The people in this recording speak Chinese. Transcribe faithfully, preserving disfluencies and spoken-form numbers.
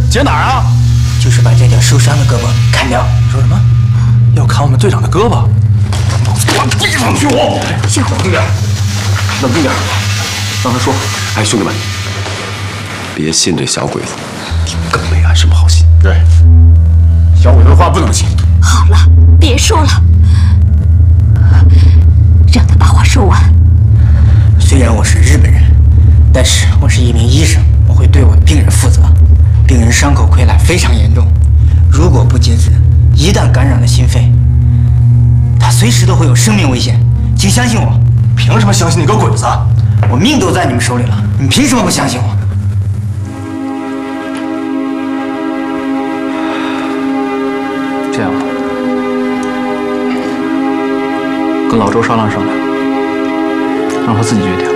截哪儿啊？ 就是把这条受伤的胳膊砍掉。 你说什么？要砍我们队长的胳膊？老子给我闭上去！我小虎， 冷静点，冷静点，让他说。 哎，兄弟们，别信这小鬼子，更没安什么好心。 对，小鬼子的话不能信。 好了，别说了，让他把话说完。 虽然我是日本人，但是我是一名医生，我会对我的病人负责。病人伤口溃烂非常严重，如果不截肢，一旦感染了心肺，他随时都会有生命危险。请相信我。 凭什么相信你个鬼子？ 我命都在你们手里了，你们凭什么不相信我？ 这样吧，跟老周商量商量，让他自己决定。